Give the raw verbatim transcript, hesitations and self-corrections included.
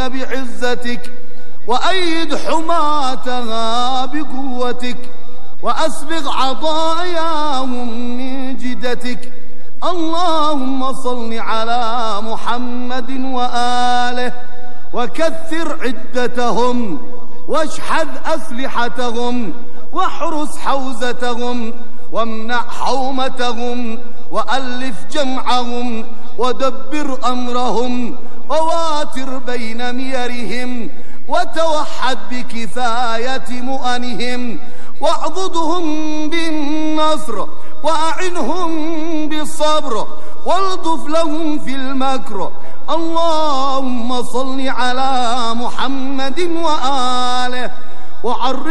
فلسطين بعزتك، وأيد حماتها بقوتك، وأسبغ عطاياهم من جدتك. اللهم صل على محمد وآله، وكثر عدتهم، واشحذ أسلحتهم، واحرس حوزتهم، وامنع حومتهم، وألف جمعهم، ودبر أمرهم، وواتر بين ميرهم، وتوحد بكفاية مؤنهم، واعضدهم بالنصر، وأعنهم بالصبر، والطف لهم في المكر. اللهم صل على محمد وآله، وعرف